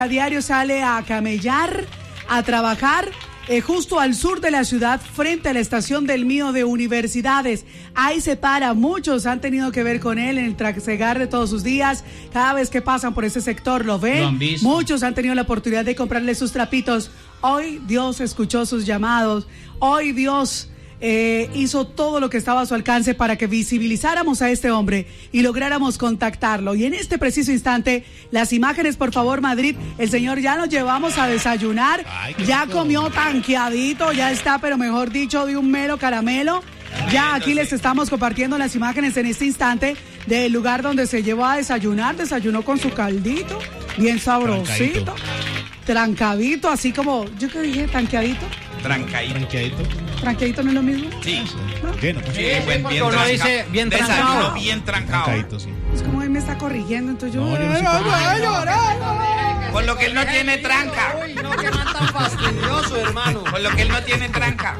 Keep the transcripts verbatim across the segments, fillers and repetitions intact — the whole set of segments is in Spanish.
A diario sale a camellar, a trabajar eh, justo al sur de la ciudad, frente a la estación del Mío de Universidades. Ahí se para, muchos han tenido que ver con él en el trasegar de todos sus días. Cada vez que pasan por ese sector lo ven. Lo han visto. Muchos han tenido la oportunidad de comprarle sus trapitos. Hoy Dios escuchó sus llamados. Hoy Dios Eh, hizo todo lo que estaba a su alcance para que visibilizáramos a este hombre y lográramos contactarlo. Y en este preciso instante, las imágenes, por favor, Madrid, el señor ya lo llevamos a desayunar. Ay, ya rico. Comió tanqueadito, ya está, pero mejor dicho, de un mero caramelo. Ya aquí les estamos compartiendo las imágenes en este instante del lugar donde se llevó a desayunar. Desayunó con su caldito, bien sabrosito, trancadito, trancadito así como, ¿yo qué dije? ¿Tanqueadito? Trancadito. Tranqueadito. ¿Tranqueadito no es lo mismo? Sí. ¿No? Bien, pues, sí, bien, buen, bien uno trancado. dice bien trancado. Desayuno bien trancado. Trancadito, sí. Es como él me está corrigiendo, entonces yo... No, yo no sé cómo. Ay, no, por lo que él no tiene tranca. Uy, no, que man tan fastidioso, hermano. Por lo que él no tiene tranca.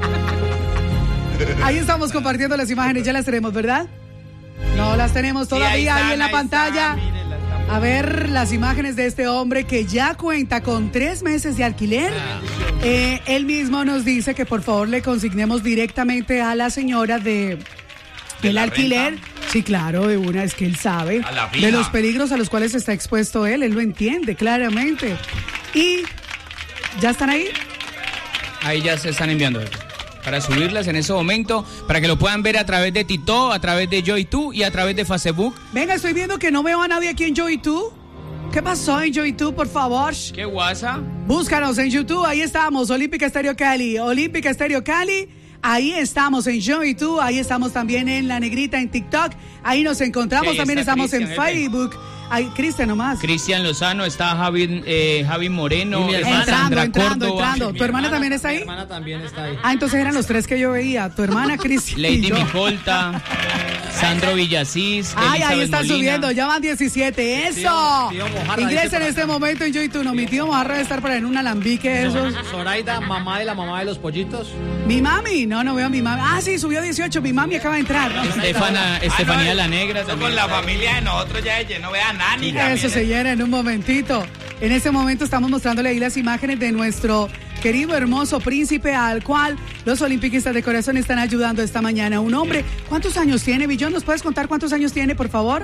Ahí estamos compartiendo las imágenes, ya las tenemos, ¿verdad? No las tenemos todavía, sí, ahí, están, ahí en la ahí pantalla. Está, a ver las imágenes de este hombre que ya cuenta con tres meses de alquiler. Eh, él mismo nos dice que por favor le consignemos directamente a la señora de, del alquiler. Renta. Sí, claro, de una, es que él sabe de los peligros a los cuales está expuesto él, él lo entiende claramente. Y ¿ya están ahí? Ahí ya se están enviando para subirlas en ese momento, para que lo puedan ver a través de TikTok, a través de YoyTube y a través de Facebook. Venga, estoy viendo que no veo a nadie aquí en YoyTube. ¿Qué pasó en YoyTube, por favor? ¿Qué WhatsApp? Búscanos en YouTube, ahí estamos, Olímpica Estéreo Cali, Olímpica Estéreo Cali. Ahí estamos en YoyTube, ahí estamos también en La Negrita, en TikTok. Ahí nos encontramos, también estamos Christian, en Facebook. Ahí, Cristian nomás. Cristian Lozano, está Javi, eh, Javi Moreno, entrando, Sandra entrando, Córdoba. entrando. ¿Tu hermana, hermana también está ahí? Mi hermana también está ahí. Ah, entonces eran los tres que yo veía. Tu hermana, Cristian. Lady Micolta, Sandro Villasís. Ay, Elizabeth ahí están Molina. Subiendo, ya van diecisiete. ¡Eso! Tío, tío Mojarra, ingresa en este momento en YoyTube. No, mi tío Mojarra debe estar por ahí en un alambique de esos. Zoraida, mamá de la mamá de los pollitos. Mi mami, no, no veo a mi mami. Ah, sí, subió dieciocho. Mi mami acaba de entrar. ¿No? Estefana, Estefanía ah, no, la Negra también. Con la familia de nosotros ya ella no ve a Nani. Eso se llena en un momentito. En este momento estamos mostrándole ahí las imágenes de nuestro querido, hermoso príncipe al cual los olimpiquistas de corazón están ayudando esta mañana. Un hombre, ¿cuántos años tiene, Billón? ¿Nos puedes contar cuántos años tiene, por favor?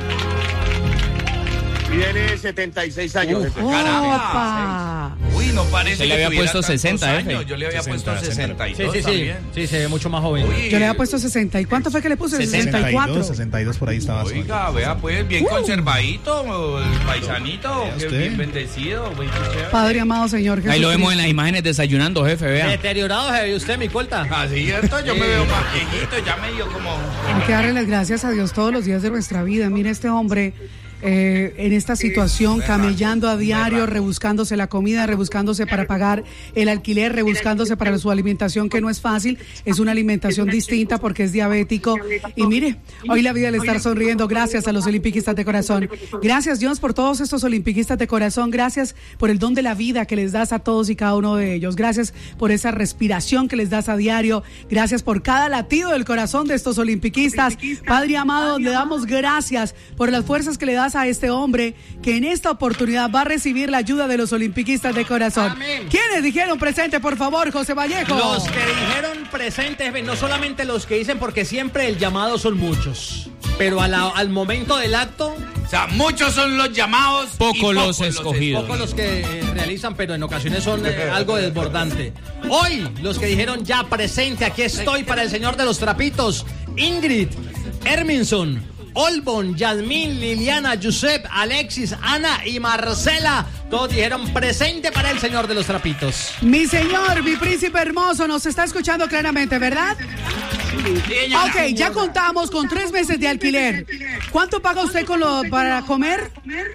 Tiene setenta y seis años. Uh, ¡Opa! Uy, no parece. Se le había puesto sesenta, ¿eh? Yo le había puesto sesenta y dos. Sí, sí, sí. Sí, se ve mucho más joven. Uy. Yo le había puesto sesenta. ¿Y cuánto fue que le puse? sesenta y cuatro. sesenta y dos por ahí estaba. Oiga, vea, pues, bien uh. conservadito, el paisanito, bien bendecido. Padre amado Señor Jesús. Ahí lo vemos en las imágenes desayunando, jefe, vea. Deteriorado se ve usted, mi colta. Así es, yo me veo más viejito, ya medio como... Hay que darle las gracias a Dios todos los días de nuestra vida. Mira este hombre... Eh, en esta situación, camellando a diario, rebuscándose la comida, rebuscándose para pagar el alquiler, rebuscándose para su alimentación, que no es fácil, es una alimentación distinta porque es diabético. Y mire, hoy la vida le está sonriendo gracias a los olimpiquistas de corazón. Gracias, Dios, por todos estos olimpiquistas de corazón. Gracias por el don de la vida que les das a todos y cada uno de ellos. Gracias por esa respiración que les das a diario. Gracias por cada latido del corazón de estos olimpiquistas. Padre amado, le damos gracias por las fuerzas que le das a este hombre que en esta oportunidad va a recibir la ayuda de los olimpiquistas de corazón. Amén. ¿Quiénes dijeron presente, por favor, José Vallejo? Los que dijeron presente, no solamente los que dicen, porque siempre el llamado son muchos, pero a la, al momento del acto, o sea, muchos son los llamados, pocos los escogidos, pocos los que eh, realizan, pero en ocasiones son eh, algo desbordante. Hoy los que dijeron ya presente, aquí estoy para el señor de los trapitos: Ingrid, Herminson, Olbon, Yasmín, Liliana, Giuseppe, Alexis, Ana y Marcela. Todos dijeron presente para el señor de los trapitos. Mi señor, mi príncipe hermoso, nos está escuchando claramente, ¿verdad? Sí, ok, ya contamos con tres meses de alquiler. ¿Cuánto paga usted con lo, para comer?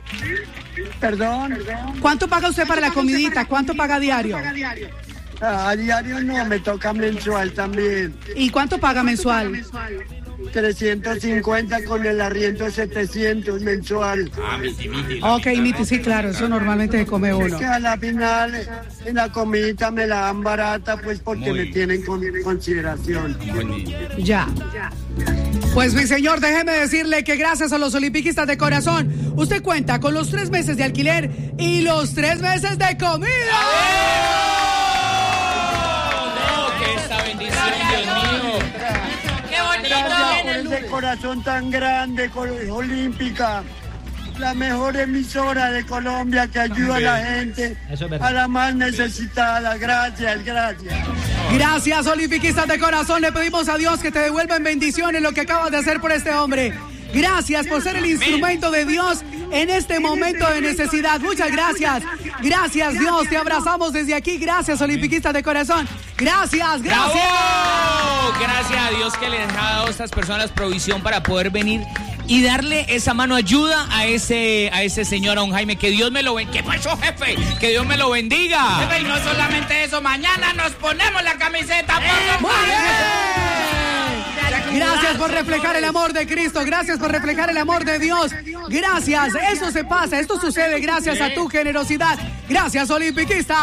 Perdón. ¿Cuánto paga usted para la comidita? ¿Cuánto paga a diario? A diario no, me toca mensual también. ¿Y cuánto paga mensual? trescientos cincuenta con el arriendo setecientos mensual. Ah, miti, miti. Ok, miti, sí, claro, eso normalmente se come uno. Es que a la final en la comidita me la dan barata, pues porque Muy. me tienen con consideración. Ya. ya. Pues mi señor, déjeme decirle que gracias a los olimpiquistas de corazón, usted cuenta con los tres meses de alquiler y los tres meses de comida. ¡Oh! ¡Qué esta bendición, Dios mío! ¡Qué bonito! Gracias por ese corazón tan grande, Olímpica. La mejor emisora de Colombia que ayuda a la gente, a la más necesitada. Gracias, gracias. Gracias, olimpiquistas de corazón. Le pedimos a Dios que te devuelva en bendiciones lo que acabas de hacer por este hombre. Gracias por ser el instrumento de Dios en este momento de necesidad. Muchas gracias. Gracias, Dios. Te abrazamos desde aquí. Gracias, olimpiquistas de corazón. Gracias, gracias. ¡Bravo! Gracias a Dios que les ha dado a estas personas provisión para poder venir y darle esa mano ayuda a ese a ese señor, a don Jaime. Que Dios me lo bendiga. ¿Qué pasó, jefe? Que Dios me lo bendiga. Jefe, y no solamente eso, mañana nos ponemos la camiseta. ¡Muy bien! Gracias por reflejar el amor de Cristo. Gracias por reflejar el amor de Dios. Gracias. Eso se pasa. Esto sucede gracias a tu generosidad. Gracias, olimpiquista.